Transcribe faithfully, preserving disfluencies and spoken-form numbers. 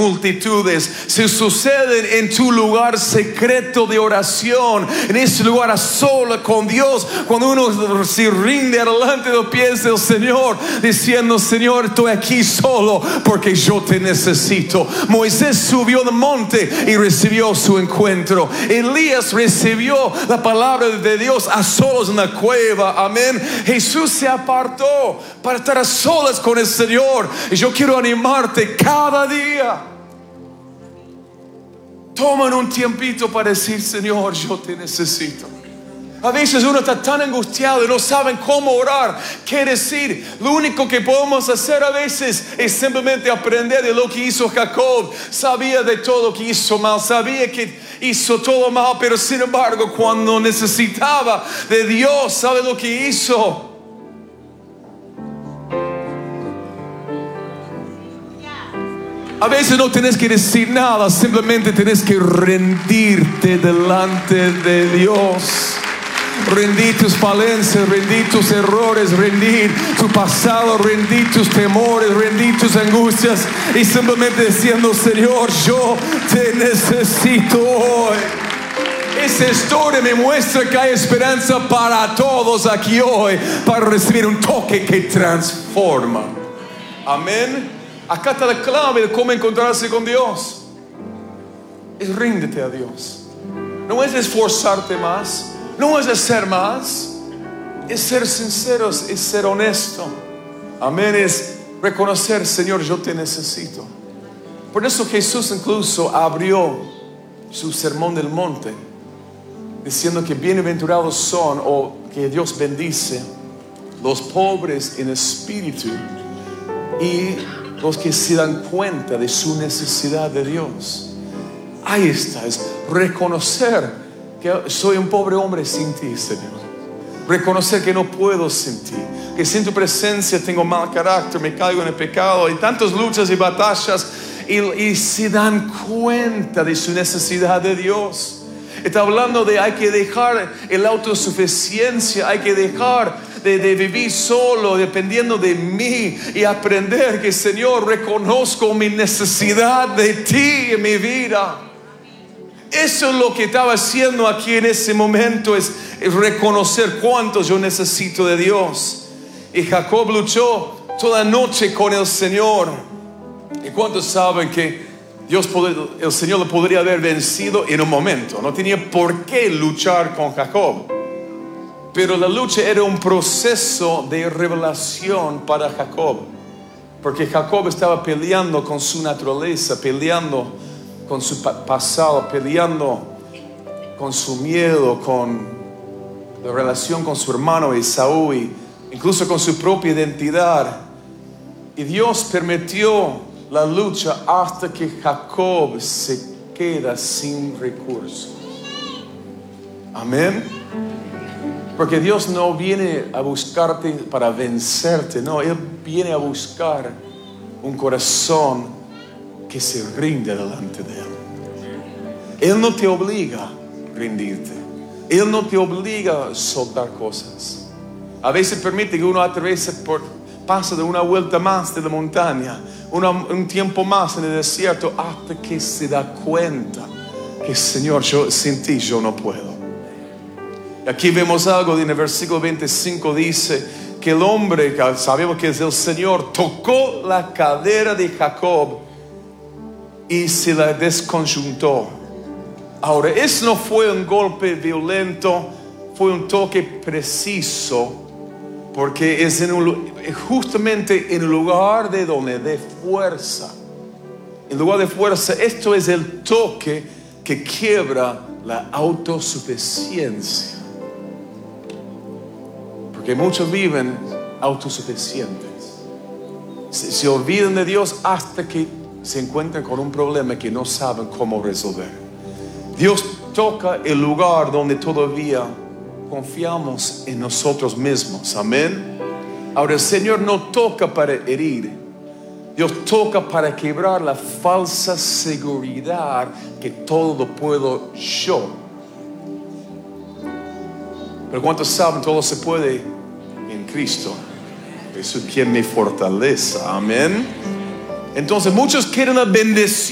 multitudes se suceden en tu lugar secreto de oración, en ese lugar a solas con Dios, cuando uno se rinde delante de los pies del Señor, diciendo: Señor, estoy aquí solo porque yo te necesito. Moisés subió del monte y recibió su encuentro. Elías recibió la palabra de Dios a solos en la cueva. Amén. Jesús se apartó para estar a solas con el Señor. Y yo quiero animarte cada día. Toman un tiempito para decir: Señor, yo te necesito. A veces uno está tan angustiado y no saben cómo orar, qué decir. Lo único que podemos hacer a veces es simplemente aprender de lo que hizo Jacob. Sabía de todo lo que hizo mal, sabía que hizo todo mal, pero sin embargo cuando necesitaba de Dios, ¿sabe lo que hizo? A veces no tienes que decir nada, simplemente tienes que rendirte delante de Dios. Rendir tus falencias, rendir tus errores, rendir tu pasado, rendir tus temores, rendir tus angustias y simplemente diciendo: Señor, yo te necesito hoy. Esa historia me muestra que hay esperanza para todos aquí hoy, para recibir un toque que transforma. Amén. Acá está la clave de cómo encontrarse con Dios. Es ríndete a Dios. No es esforzarte más, no es hacer más, es ser sinceros, es ser honesto. Amén. Es reconocer: Señor, yo te necesito. Por eso Jesús incluso abrió su sermón del monte diciendo que bienaventurados son, o que Dios bendice, los pobres en espíritu y los que se dan cuenta de su necesidad de Dios. Ahí está, es reconocer que soy un pobre hombre sin ti, Señor. Reconocer que no puedo sin ti, que sin tu presencia tengo mal carácter, me caigo en el pecado, hay tantas luchas y batallas, y, y se dan cuenta de su necesidad de Dios. Está hablando de hay que dejar la autosuficiencia, hay que dejar de, de vivir solo, dependiendo de mí, y aprender que, Señor, reconozco mi necesidad de ti en mi vida. Eso es lo que estaba haciendo aquí en ese momento, es, es reconocer cuánto yo necesito de Dios. Y Jacob luchó toda noche con el Señor. ¿Y cuántos saben que Dios, el Señor lo podría haber vencido en un momento? No tenía por qué luchar con Jacob. Pero la lucha era un proceso de revelación para Jacob. Porque Jacob estaba peleando con su naturaleza, peleando con su pasado, peleando con su miedo, con la relación con su hermano Esaú, y incluso con su propia identidad. Y Dios permitió la lucha hasta que Jacob se queda sin recursos. Amén. Porque Dios no viene a buscarte para vencerte, no, Él viene a buscar un corazón que se rinde delante de Él. Él no te obliga a rendirte, Él no te obliga a soltar cosas. A veces permite que uno atraviese por, pasa de una vuelta más de la montaña, una, un tiempo más en el desierto, hasta que se da cuenta que, Señor, yo, sin ti yo no puedo. Aquí vemos algo en el versículo veinticinco, dice que el hombre, que sabemos que es el Señor, tocó la cadera de Jacob y se la desconjuntó. Ahora, eso no fue un golpe violento, fue un toque preciso, porque es en un, justamente en el lugar de donde de fuerza, en lugar de fuerza, esto es el toque que quiebra la autosuficiencia. Porque muchos viven autosuficientes, se, se olvidan de Dios hasta que se encuentran con un problema que no saben cómo resolver. Dios toca el lugar donde todavía confiamos en nosotros mismos. Amén. Ahora, el Señor no toca para herir, Dios toca para quebrar la falsa seguridad que todo lo puedo yo. Pero ¿cuántos saben? Todo se puede en Cristo, Jesús quien me fortaleza. Amén. Entonces muchos quieren la bendición